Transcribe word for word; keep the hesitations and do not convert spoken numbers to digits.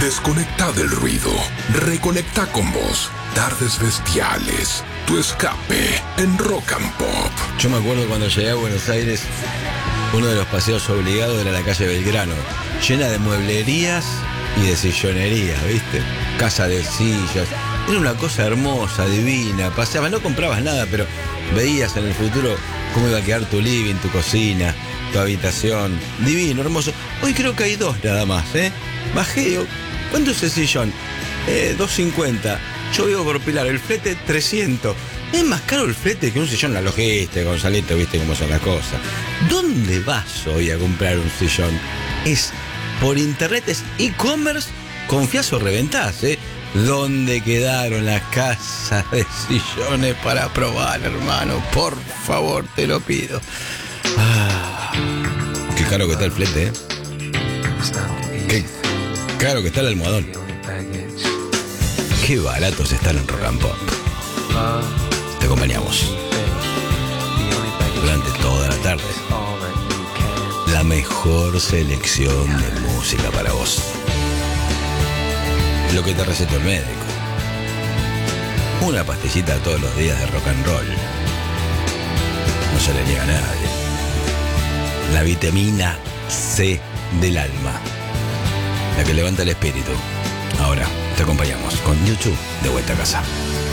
Desconecta del ruido. Reconecta con vos. Tardes bestiales. Tu escape en Rock and Pop. Yo me acuerdo cuando llegué a Buenos Aires, uno de los paseos obligados era la calle Belgrano, llena de mueblerías y de sillonerías, ¿viste? Casa de sillas. Era una cosa hermosa, divina. Paseabas, no comprabas nada, pero veías en el futuro cómo iba a quedar tu living, tu cocina, tu habitación. Divino, hermoso. Hoy creo que hay dos nada más, ¿eh? Bajé. ¿Cuánto es el sillón? Eh, dos cincuenta. Yo vivo por Pilar, el flete trescientos. Es más caro el flete que un sillón. La logística, Gonzalito, viste cómo son las cosas. ¿Dónde vas hoy a comprar un sillón? Es por internet, es e-commerce. Confías o reventás, ¿eh? ¿Dónde quedaron las casas de sillones para probar, hermano? Por favor, te lo pido. Ah, qué caro que está el flete, ¿eh? Qué caro que está el almohadón. Qué baratos están en Rock and Pop. Te acompañamos durante toda la tarde. La mejor selección de música para vos. Lo que te recetó el médico. Una pastillita todos los días de rock and roll. No se le niega a nadie. La vitamina C del alma. La que levanta el espíritu. Ahora te acompañamos con YouTube de vuelta a casa.